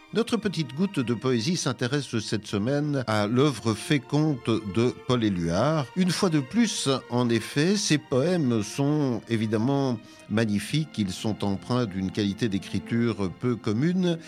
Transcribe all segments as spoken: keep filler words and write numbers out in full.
Notre petite goutte de poésie s'intéresse cette semaine à l'œuvre féconde de Paul Éluard. Une fois de plus, en effet, ses poèmes sont évidemment magnifiques, ils sont empreints d'une qualité d'écriture peu commune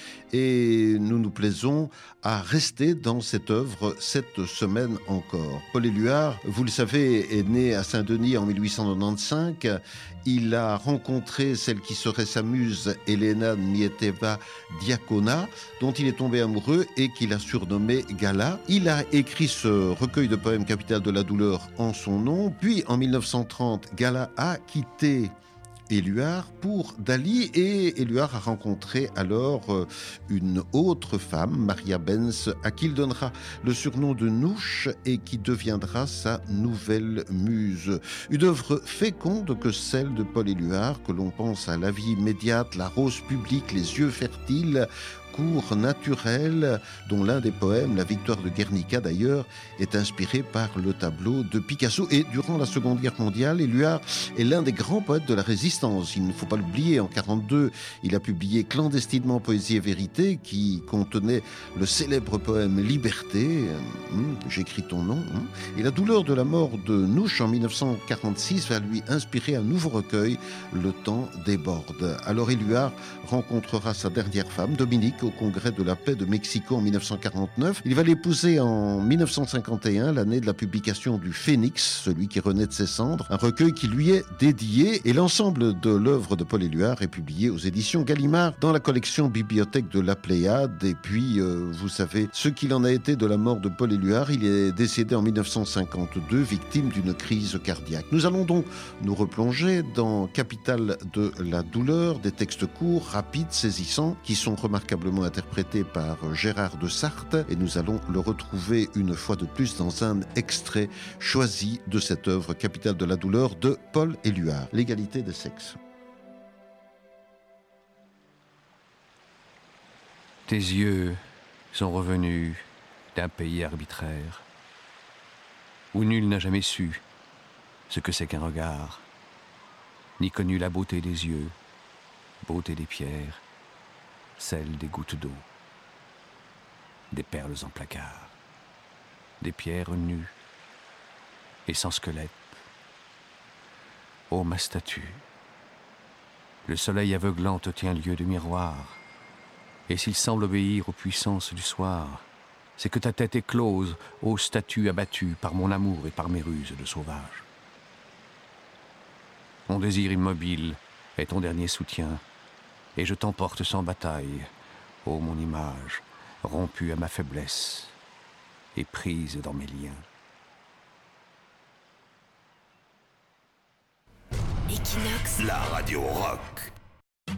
et nous nous plaisons à rester dans cette œuvre cette semaine encore. Paul Éluard, vous le savez, est né à Saint-Denis en mille huit cent quatre-vingt-quinze. Il a rencontré celle qui serait sa muse, Elena Nieteva Diakona, dont il est tombé amoureux et qu'il a surnommé Gala. Il a écrit ce recueil de poèmes Capitale de la douleur en son nom. Puis en mille neuf cent trente, Gala a quitté Éluard pour Dali et Éluard a rencontré alors une autre femme, Maria Benz, à qui il donnera le surnom de Nouche et qui deviendra sa nouvelle muse. Une œuvre féconde que celle de Paul Éluard, que l'on pense à La vie immédiate, La rose publique, Les yeux fertiles, Cours naturel, dont l'un des poèmes, La victoire de Guernica d'ailleurs, est inspiré par le tableau de Picasso. Et durant la Seconde Guerre mondiale, Éluard est l'un des grands poètes de la Résistance. Il ne faut pas l'oublier, en mille neuf cent quarante-deux, il a publié clandestinement Poésie et vérité, qui contenait le célèbre poème Liberté, hum, j'écris ton nom, hum. Et la douleur de la mort de Nouche en mille neuf cent quarante-six va lui inspirer un nouveau recueil, Le temps déborde. Alors Éluard rencontrera sa dernière femme, Dominique, au congrès de la paix de Mexico en mille neuf cent quarante-neuf. Il va l'épouser en mille neuf cent cinquante et un, l'année de la publication du Phénix, celui qui renaît de ses cendres, un recueil qui lui est dédié. Et l'ensemble de l'œuvre de Paul Éluard est publié aux éditions Gallimard dans la collection Bibliothèque de la Pléiade. Et puis, euh, vous savez ce qu'il en a été de la mort de Paul Éluard. Il est décédé en mille neuf cent cinquante-deux, victime d'une crise cardiaque. Nous allons donc nous replonger dans Capitale de la douleur, des textes courts, rapides, saisissants, qui sont remarquablement interprété par Gérard de Sarthe, et nous allons le retrouver une fois de plus dans un extrait choisi de cette œuvre Capitale de la douleur de Paul Éluard. L'égalité des sexes. Tes yeux sont revenus d'un pays arbitraire où nul n'a jamais su ce que c'est qu'un regard, ni connu la beauté des yeux, beauté des pierres, celle des gouttes d'eau, des perles en placard, des pierres nues et sans squelette. Ô ma statue, le soleil aveuglant te tient lieu de miroir, et s'il semble obéir aux puissances du soir, c'est que ta tête est close, ô statue abattue par mon amour et par mes ruses de sauvage. Mon désir immobile est ton dernier soutien, et je t'emporte sans bataille, ô mon image, rompue à ma faiblesse et prise dans mes liens. Equinox, la radio rock.